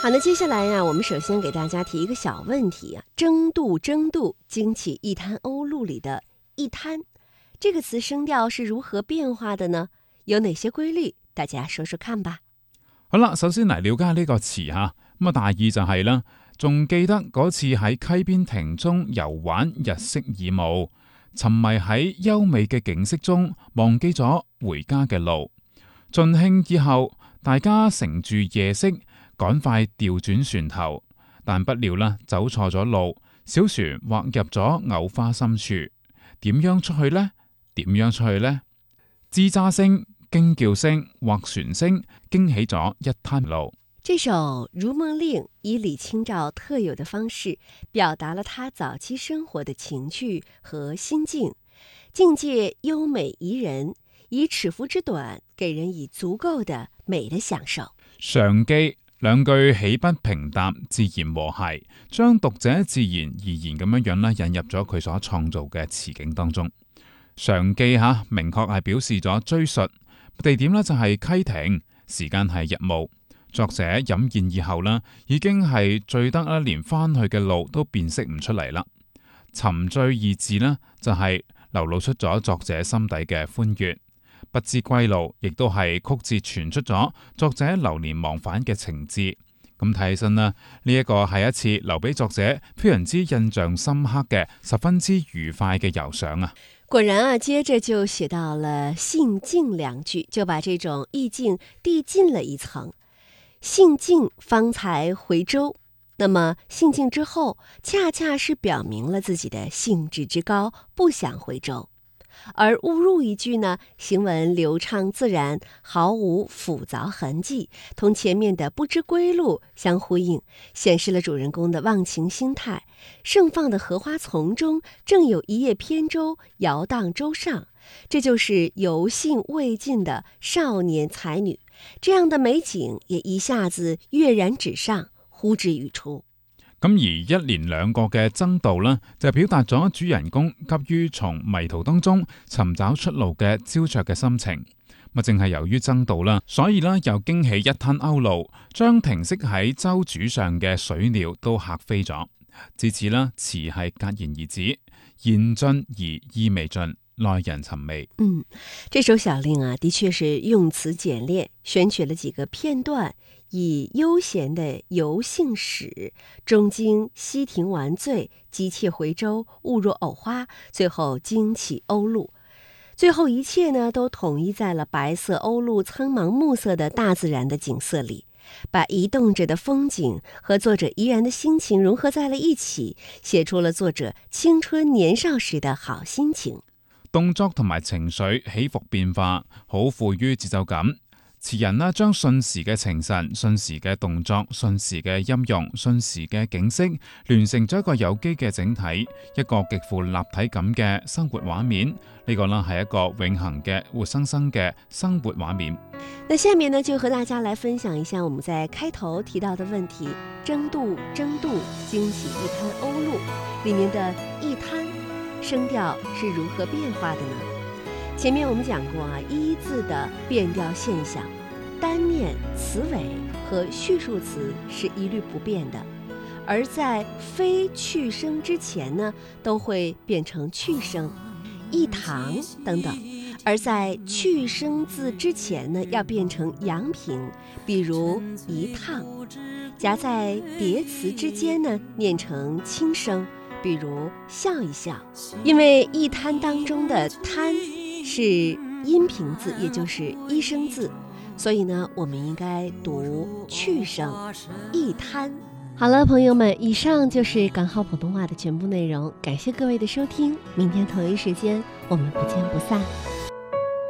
好，那接下来呀，我们首先给大家提一个小问题啊，争渡，惊起一滩鸥鹭里的一滩，这个词声調是如何變化的呢？有哪些規律？大家說說看吧。 好啦，首先嚟了解呢個詞吓，咁大意就係啦，仲記得嗰次喺溪邊亭中遊玩，日色已暮，沉迷喺優美嘅景色中，忘記咗回家嘅路。盡興以後，大家乘住夜色，趕快調轉船頭，但不料啦，走錯咗路，小船劃入咗藕花深處。點樣出去呢？吱喳聲、驚叫聲、劃船聲，驚起咗一灘路。 這首《如夢令》以李清照特有的方式，表達了他早期生活的情趣和心境，境界優美宜人，以尺幅之短，給人以足夠的美的享受。 常記兩句起筆平淡，自然和諧，將讀者自然而然咁樣啦引入咗佢所創造嘅詞境當中。常記明確係表示咗追述，地點呢就係溪亭，時間係日暮。作者飲宴以後呢，已經係醉得連翻去嘅路都辨識唔出嚟啦。沉醉二字呢，就係流露出咗作者心底嘅歡悅。不知歸路，亦都係曲折傳出咗作者流連忘返嘅情致。咁睇起身啦，呢一個係一次留俾作者非常之印象深刻嘅、十分之愉快嘅遊賞啊！ 果然啊，接着就寫到了興盡兩句，就把這種意境遞進了一層。興盡方才回舟，那麼興盡之後，恰恰是表明了自己的興致之高，不想回舟。而誤入一句呢，行文流暢自然，毫無複雜痕跡，同前面的不知歸路相呼應，顯示了主人公的忘情心態。盛放的荷花叢中，正有一葉扁舟搖蕩舟上，這就是遊興未盡的少年才女。這樣的美景也一下子躍然紙上，呼之欲出。 咁而一連兩個嘅爭渡呢，就表達咗主人公急於從迷途當中尋找出路嘅焦灼嘅心情。正係由於爭渡啦，所以呢又驚起一灘鷗鷺，將停息喺舟主上嘅水鳥都嚇飛咗。至此啦，詞係戛然而止，言盡而意未盡，耐人尋味。 這首小令啊，的確是用詞簡練，選取了幾個片段，以悠閒的遊興史，中經溪亭玩醉，急切回舟，誤入藕花，最後驚起鷗鷺。最後一切呢，都統一在了白色鷗鷺蒼茫暮色的大自然的景色裏，把移動着的風景和作者怡然的心情融合在了一起，寫出了作者青春年少時的好心情。 動作同埋情緒起伏變化，好富於節奏感。詞人呢將瞬時嘅情神、瞬時嘅動作、瞬時嘅音容、瞬時嘅景色，聯成咗一個有機嘅整體，一個極富立體感嘅生活畫面。呢個呢係一個永恆嘅活生生嘅生活畫面。 那下面呢就和大家來分享一下我們在開頭提到的問題：爭渡，驚起一灘鷗鷺，裡面的一灘聲調是如何變化的呢？前面我們講過啊，一字的變調現象，單面詞尾和敘述詞是一律不變的，而在非去聲之前呢，都會變成去聲，一堂等等；而在去聲字之前呢，要變成陽平，比如一趟；夾在疊詞之間呢，念成輕聲，比如笑一笑。因為一灘當中的灘是陰平字，也就是一聲字，所以呢，我們應該讀去聲一灘。好了，朋友們，以上就是港好普通話的全部內容，感謝各位的收聽，明天同一時間我們不見不散。